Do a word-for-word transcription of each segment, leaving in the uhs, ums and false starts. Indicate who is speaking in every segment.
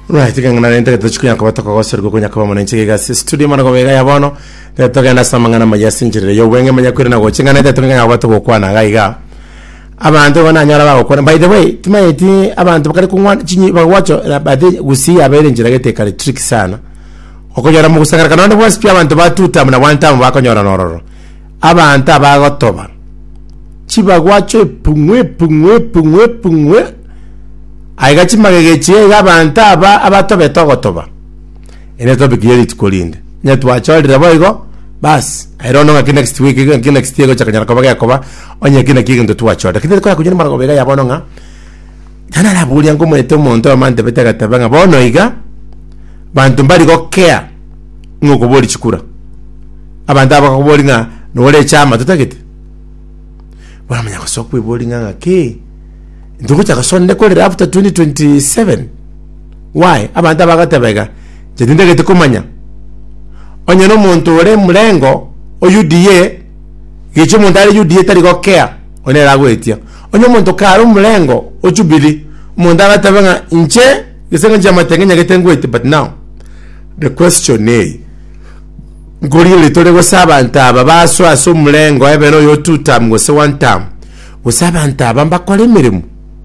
Speaker 1: Right, ngana nende tuchukunya kwa batoka gose rwo kunya kwa mwananchi ga studio mana gobega yabono tugenda samangana mayasinjire yo wenge manya kwira na gocinga nende tunganya batoko kwana gaiga abantu bananyara bagokora. By the way tumayiti abantu bakari kunywa kinyi bagwacho bade gusi abere njira geteka trick sana okonyora mu gusangara kanande bwa spia abantu batuta muna one time bakonyora nororo abantu abagotoba kibagwacho pungwe pungwe pungwe pungwe aiga chimagegechie gabanta aba abatobe togotoba ene topic yeri tukolinde nyatwa chalira boigo bas I don't know next week again next year go chakanyara kobaga yakoba onye kina kigindo tuwachoda kite kwa kujeni mara gobega yabono nga tana la buli ngo mwete monto amande betega tabanga bono iga bantu mbali go care ngoko boli chikura abanda aba ko boli nga nole chama tutagete bwana manya ko sokwe boli nga ke ndugu chaka sonde ko after twenty twenty-seven why abantu abagatebega jedinde gete kumanya onye no muntu ore mulengo o U D A gicho muntu ari U D A tari go care onera gwetia onye muntu karo mulengo o Jubilee muntu abatebanga nche gisenga jama tengenya getengwete. But now the question is ngori le tore go sabanta babaso aso mulengo ebeno yo two time go se one time go sabanta bamba kole mirimo.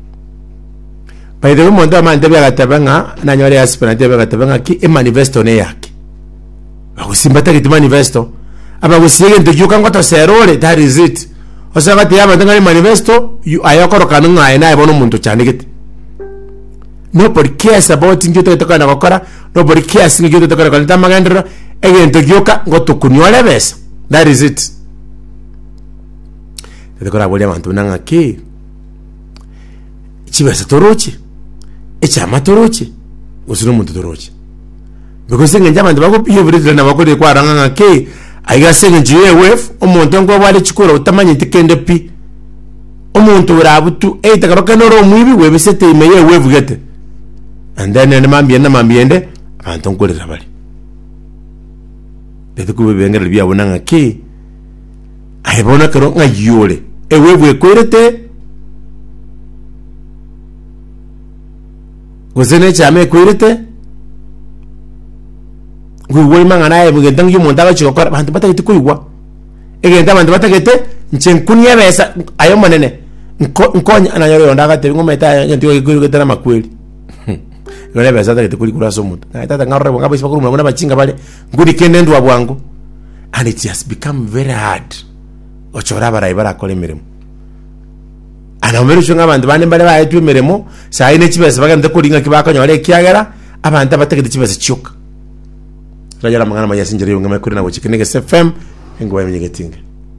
Speaker 1: By the way, muntu amande byagatebanga nanyore aspirant byagatebanga ki e manifesto ne yake agusimbata ki manifesto aba gusige ndujuka ngoto serole. That is it. Osanga tiyaba ndanga manifesto ayakoro kanunga ayina ibono muntu cyane gite. Nobody cares about injuto tokana gukora. Nobody cares injuto tokana kwalita magandira egento gyoka ngoto kunyole besa. That is it. Tekora bole abantu nanga ki chibesa torochi echa matorochi usino muntu torochi because ngenja abantu bako yovrite na bako de kwa ranga ke aiga senge jiwe wef omuntu ngo bale chikura utamanye tikende pi omuntu urabutu eita karoka noro mwibi webesete imeye wef gete and then ene mambiende mambiende abantu ngore rabali bete kube bengere bya bonanga ke aibona karo nga yole e wef ekwirete gozene chame kwirite gwe mangana e bugenda ngi monta ba chikokora abantu batagite kuigwa egenda abantu batagite nchenkuniya besa ayo manene nkonya anayoro yonda gate ngometa ntiyo iguru gitana makweli ngone besa tagite kuri kura so mutu na tata ngarre ngaba isibakuru mwana bachinga bale ngudi kende ndwa bwangu, and it has become very hard ochora bara ibara kole mirimo ana mbere shunga abantu bane bale bayetu mirimo sai ne chibese bagande kuringa kibaka nyore kiagera abantu batagite chibese chuka rajara mangana mayasinjere yunga makuri na bochikinege S F M engwa yamenyegetinga.